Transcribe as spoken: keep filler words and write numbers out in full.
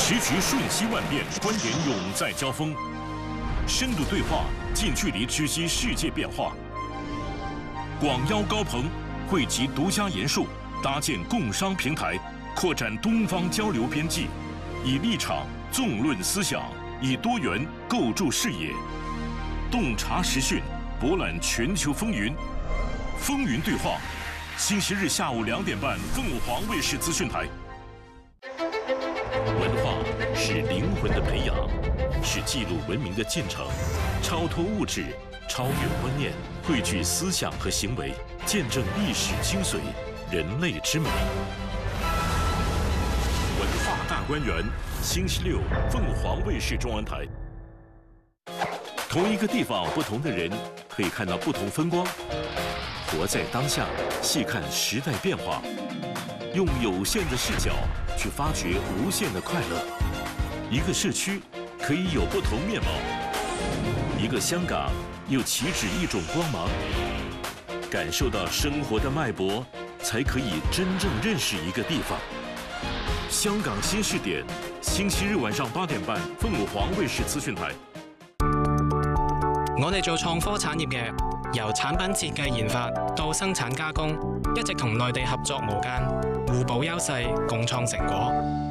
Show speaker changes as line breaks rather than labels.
时局瞬息万变，观点永在交锋，深度对话，近距离直击世界变化。广邀高朋，汇集独家研述，搭建共商平台，扩展东方交流边际，以立场纵论思想，以多元构筑视野，洞察时讯，博览全球风云。风云对话，星期日下午两点半，凤凰卫视资讯台。文化是灵魂的培养，是记录文明的进程，超脱物质，超越观念，汇聚思想和行为，见证历史精髓，人类之美。文化大观园，星期六，凤凰卫视中文台。同一个地方，不同的人，可以看到不同风光。活在当下，细看时代变化，用有限的视角去发掘无限的快乐。一个社区可以有不同面貌，一个香港又岂止一种光芒。感受到生活的脉搏，才可以真正认识一个地方。香港新視點，星期日晚上八點半，鳳凰衛視資訊台。
我哋做創科產業嘅，由產品設計研發到生產加工，一直同內地合作無間，互補優勢，共創成果。